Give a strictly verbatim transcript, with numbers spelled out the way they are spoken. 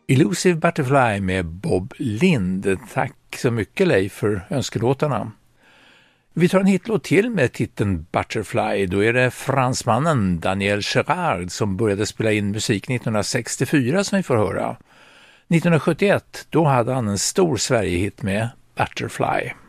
Elusive Butterfly med Bob Lind. Tack så mycket Leif för önskelåtarna. Vi tar en hitlåt till med titeln Butterfly. Då är det fransmannen Daniel Gerard som började spela in musik nittonhundrasextiofyra som vi får höra. nittonhundrasjuttioett då hade han en stor Sverigehit med Butterfly.